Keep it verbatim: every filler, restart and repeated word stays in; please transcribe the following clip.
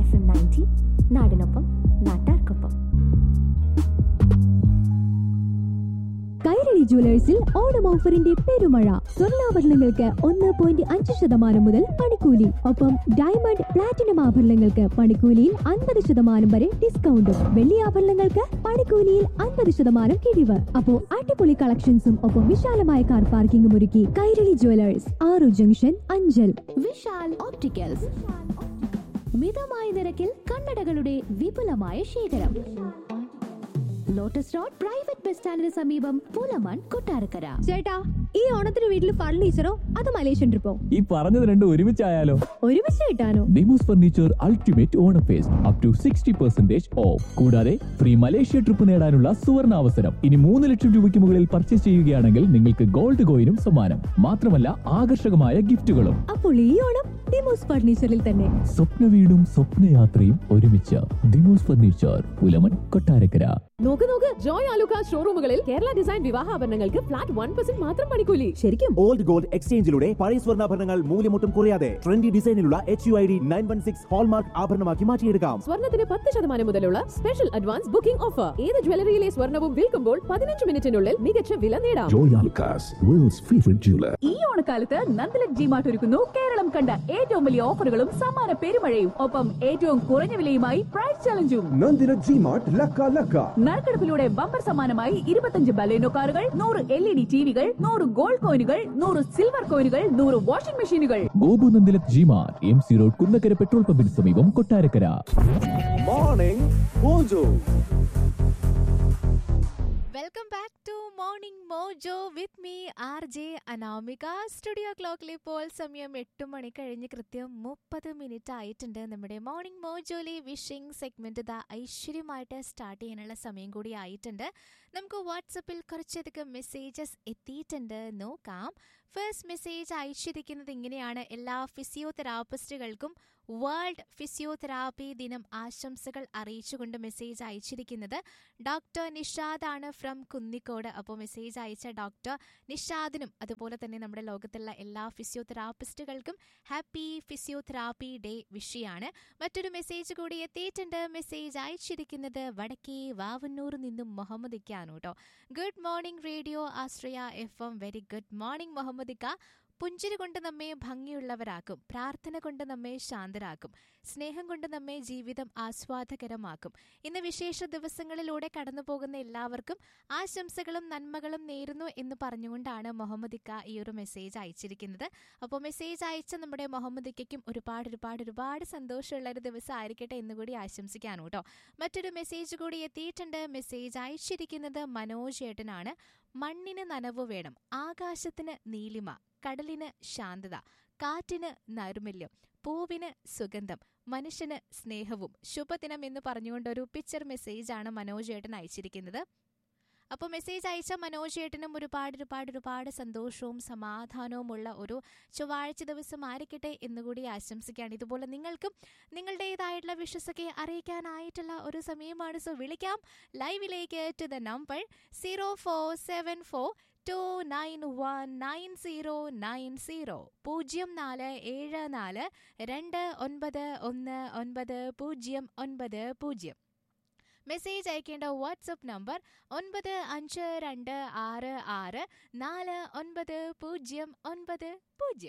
F M ninety നാടിനൊപ്പം നാട്ടാർക്കൊപ്പം. കൈരളി ജുവലേഴ്സിൽ ഓണം ഓഫറിന്റെ പെരുമഴ. സ്വർണ്ണാഭരണങ്ങൾക്ക് ഒന്ന് പോയിന്റ് അഞ്ച് ശതമാനം മുതൽ പണിക്കൂലി. ഒപ്പം ഡയമണ്ട് പ്ലാറ്റിനം ആഭരണങ്ങൾക്ക് പണിക്കൂലിയിൽ അൻപത് ശതമാനം വരെ ഡിസ്കൗണ്ടും. വെള്ളി ആഭരണങ്ങൾക്ക് പണിക്കൂലിയിൽ അൻപത് ശതമാനം കിഴിവ്. അപ്പോ അടിപൊളി കളക്ഷൻസും ഒപ്പം വിശാലമായ കാർ പാർക്കിംഗും ഒരുക്കി കൈരളി ജുവലേഴ്സ്, ആറു ജംഗ്ഷൻ, അഞ്ചൽ. വിശാൽ ഓപ്റ്റിക്കൽസ്, മിതമായ നിരക്കിൽ കണ്ണടകളുടെ വിപുലമായ ശേഖരം. ലോട്ടസ് റോഡ് പ്രൈവറ്റ് ബസ് സ്റ്റാൻഡിന് സമീപം, പൂലമാൻ, കൊട്ടാരക്കര. ചേട്ടാ, ഈ ഓണത്തിന് വീട്ടിൽ ഫർണിച്ചറോ അതോ മലേഷ്യൻ ട്രിപ്പോ? ഈ പറഞ്ഞത് രണ്ടും ഒരുമിച്ചായാലോ? ഒരുമിച്ച് കിട്ടാനോ? Demos furniture ultimate Onam first up to sixty percentage of. കൂടാതെ ഫ്രീ മലേഷ്യ ട്രിപ്പ് നേടാനുള്ള സുവർണ അവസരം. ഇനി മൂന്ന് ലക്ഷം രൂപയ്ക്ക് മുകളിൽ പർച്ചേസ് ചെയ്യുകയാണെങ്കിൽ നിങ്ങൾക്ക് ഗോൾഡ് കോയിനും സമ്മാനം. മാത്രമല്ല ആകർഷകമായ ഗിഫ്റ്റുകളും. അപ്പോൾ ഈ ഓണം ഡിമോസ് ഫർണിച്ചറിൽ തന്നെ. സ്വപ്ന വീടും സ്വപ്നയാത്രയും ഒരുമിച്ച്. ഡിമോസ് ഫർണിച്ചർ, പുലമൺ, കൊട്ടാരക്കര. നോക്ക് നോക്ക്, Joy Alukka ഷോറൂമുകളിൽ Kerala design വിവാഹാഭരണങ്ങൾക്ക് flat one percent മാത്രം പണിക്കൂലി. ശരിക്കും? ഓൾഡ് ഗോൾഡ് എക്സ്ചേഞ്ചിലൂടെ പഴയ സ്വർണ്ണാഭരണങ്ങൾ മൂല്യമൊട്ടും കുറയാതെ trendy ഡിസൈനിലുള്ള H U I D nine one six hallmark ആഭരണമാക്കി മാറ്റിയെടുക്കാം. സ്വർണ്ണത്തിന് പത്ത് ശതമാനം മുതലുള്ള സ്പെഷ്യൽ അഡ്വാൻസ് ബുക്കിംഗ് ഓഫർ. ഏത് ജ്വല്ലറിയിലെ സ്വർണ്ണവും വിൽക്കുമ്പോൾ പതിനഞ്ച് മിനിറ്റിനുള്ളിൽ മികച്ച വില നേടാം. Joy Alucas, world's favorite jeweler. ഈ ഓണക്കാലത്ത് നന്ദലക് ജിമാർട്ട് ഒരുക്കുന്നു കേരളം കണ്ട ഏറ്റവും വലിയ ഓഫറുകളും സമ്മാന പെരുമഴയും. ഒപ്പം ഏറ്റവും കുറഞ്ഞ വിലയുമായി price ചലഞ്ചും. Nandina G-Mart Lakka Lakka. നറുക്കെടുപ്പിലൂടെ ബമ്പർ സമ്മാനമായി ഇരുപത്തഞ്ച് ബലേനോ കാറുകൾ, നൂറ് എൽ ഇ ഡി ടിവികൾ, നൂറ് ഗോൾഡ് കോയിനുകൾ, നൂറ് സിൽവർ കോയിനുകൾ, നൂറ് വാഷിംഗ് മെഷീനുകൾ. Gopu Nandilath ജിമാർ, M C road, Kunnakkara petrol പമ്പിന് സമീപം, Kottarakkara. Morning mojo. Welcome back to morning mojo with me R J Anamika. Studio ക്ലോക്കിൽ ഇപ്പോൾ സമയം എട്ട് മണി കഴിഞ്ഞ് കൃത്യം മുപ്പത് മിനിറ്റ് ആയിട്ടുണ്ട്. നമ്മുടെ മോർണിംഗ് മോജോയിലെ വിഷിംഗ് സെഗ്മെന്റ് ഇതാ ഐശ്വര്യമായിട്ട് സ്റ്റാർട്ട് ചെയ്യാനുള്ള സമയം കൂടി ആയിട്ടുണ്ട്. നമുക്ക് വാട്സപ്പിൽ കുറച്ചധികം മെസ്സേജസ് എത്തിയിട്ടുണ്ട്, നോക്കാം. ഫസ്റ്റ് മെസ്സേജ് അയച്ചിരിക്കുന്നത് ഇങ്ങനെയാണ്: എല്ലാ ഫിസിയോതെറാപ്പിസ്റ്റുകൾക്കും വേൾഡ് ഫിസിയോതെറാപ്പി ദിനം ആശംസകൾ അറിയിച്ചുകൊണ്ട് മെസ്സേജ് അയച്ചിരിക്കുന്നത് ഡോക്ടർ നിഷാദാണ് ഫ്രം കുന്നിക്കോട്. അപ്പോൾ മെസ്സേജ് അയച്ച ഡോക്ടർ നിഷാദിനും അതുപോലെ തന്നെ നമ്മുടെ ലോകത്തുള്ള എല്ലാ ഫിസിയോതെറാപ്പിസ്റ്റുകൾക്കും ഹാപ്പി ഫിസിയോതെറാപ്പി ഡേ വിഷയാണ്. മറ്റൊരു മെസ്സേജ് കൂടി എത്തിയിട്ടുണ്ട്. മെസ്സേജ് അയച്ചിരിക്കുന്നത് വടക്കേ വാവന്നൂർ നിന്നും മുഹമ്മദ് ഇക്കാണ് കേട്ടോ. ഗുഡ് മോർണിംഗ് റേഡിയോ ആശ്രയ F M. Very good morning Muhammad ഇക്ക. പുഞ്ചിരി കൊണ്ട് നമ്മെ ഭംഗിയുള്ളവരാക്കും, പ്രാർത്ഥന കൊണ്ട് നമ്മെ ശാന്തരാക്കും, സ്നേഹം കൊണ്ട് നമ്മെ ജീവിതം ആസ്വാദകരമാക്കും. ഇന്ന് വിശേഷ ദിവസങ്ങളിലൂടെ കടന്നു പോകുന്ന എല്ലാവർക്കും ആശംസകളും നന്മകളും നേരുന്നു എന്ന് പറഞ്ഞുകൊണ്ടാണ് മുഹമ്മദ് ഇക്ക ഈ ഒരു മെസ്സേജ് അയച്ചിരിക്കുന്നത്. അപ്പോൾ മെസ്സേജ് അയച്ച നമ്മുടെ മുഹമ്മദ് ഇക്കയ്ക്കും ഒരുപാട് ഒരുപാട് ഒരുപാട് സന്തോഷമുള്ള ഒരു ദിവസം ആയിരിക്കട്ടെ എന്നുകൂടി ആശംസിക്കാനു കേട്ടോ. മറ്റൊരു മെസ്സേജ് കൂടി എത്തിയിട്ടുണ്ട്. മെസ്സേജ് അയച്ചിരിക്കുന്നത് മനോജ് ഏട്ടനാണ്. മണ്ണിന് നനവ് വേണം, ആകാശത്തിന് നീലിമ, കടലിന് ശാന്തത, കാറ്റിന് നൈർമല്യം, പൂവിന് സുഗന്ധം, മനുഷ്യന് സ്നേഹവും. ശുഭദിനം എന്ന് പറഞ്ഞുകൊണ്ടൊരു പിക്ചർ മെസ്സേജാണ് മനോജ് ഏട്ടൻ അയച്ചിരിക്കുന്നത്. അപ്പോൾ മെസ്സേജ് അയച്ച മനോജ് ഏട്ടനും ഒരുപാട് ഒരുപാട് ഒരുപാട് സന്തോഷവും സമാധാനവും ഉള്ള ഒരു ചൊവ്വാഴ്ച ദിവസം ആയിരിക്കട്ടെ എന്നുകൂടി ആശംസിക്കുകയാണ്. ഇതുപോലെ നിങ്ങൾക്കും നിങ്ങളുടേതായിട്ടുള്ള വിശ്വസൊക്കെ അറിയിക്കാനായിട്ടുള്ള ഒരു സമയമാണ്. സോ വിളിക്കാം ലൈവിലേക്ക് to the number zero four seven four to nine one nine zero nine zero പൂജ്യം നാല് ഏഴ് നാല് രണ്ട് ഒൻപത് ഒന്ന് ഒൻപത് പൂജ്യം ഒൻപത് പൂജ്യം. മെസ്സേജ് അയക്കേണ്ട വാട്സപ്പ് നമ്പർ ഒൻപത് അഞ്ച് രണ്ട് ആറ് ആറ് നാല് ഒൻപത് പൂജ്യം ഒൻപത് പൂജ്യം.